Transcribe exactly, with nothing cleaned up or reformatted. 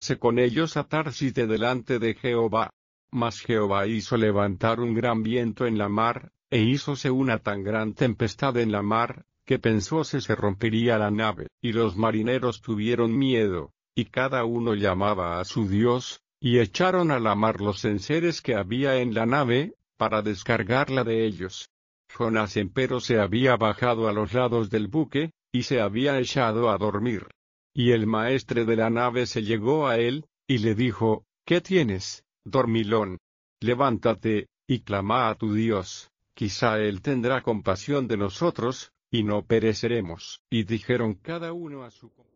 se con ellos a Tarsis de delante de Jehová. Mas Jehová hizo levantar un gran viento en la mar, e hízose una tan gran tempestad en la mar, que pensóse se rompería la nave, y los marineros tuvieron miedo, y cada uno llamaba a su Dios, y echaron a la mar los enseres que había en la nave, para descargarla de ellos. Jonás empero se había bajado a los lados del buque, y se había echado a dormir. Y el maestre de la nave se llegó a él, y le dijo, ¿qué tienes, dormilón? Levántate, y clama a tu Dios, quizá él tendrá compasión de nosotros, y no pereceremos. Y dijeron cada uno a su compañero.